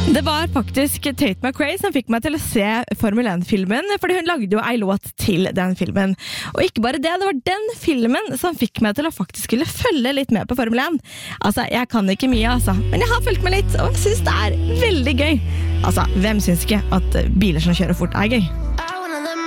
Det var faktisk Tate McRae som fikk meg til å se Formel 1-filmen, fordi hun lagde jo en låt til den filmen. Og ikke bare det, det var den filmen som fikk meg til å faktisk skulle følge litt med på Formel 1. Altså, jeg kan ikke mye, altså, men jeg har fulgt med litt, og jeg synes det er veldig gøy. Altså, hvem synes ikke at biler som kjører fort er gøy?